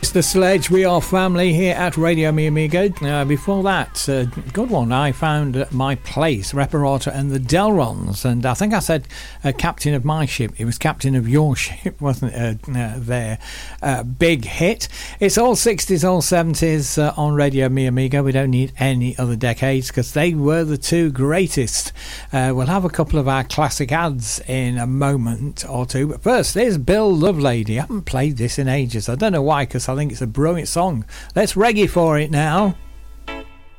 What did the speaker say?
was The Sledge, We Are Family here at Radio Mi Amigo. Before that, good one, I found My Place, Reparata and the Delrons. And I think I said captain of my ship. It was captain of your ship, wasn't it? Their big hit. It's all 60s, all 70s on Radio Mi Amigo. We don't need any other decades because they were the two greatest. We'll have a couple of our classic ads in a moment or two. But first, here's Bill Lovelady. I haven't played this in ages. I don't know why, because I think it's a brilliant song. Let's reggae for it now.